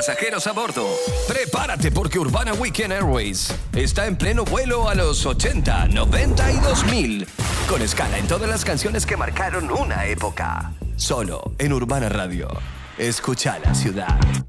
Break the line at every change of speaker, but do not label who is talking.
pasajeros a bordo. Prepárate porque Urbana Weekend Airways está en pleno vuelo a los 80, 90 y 2000. Con escala en todas las canciones que marcaron una época. Solo en Urbana Radio. Escucha la ciudad.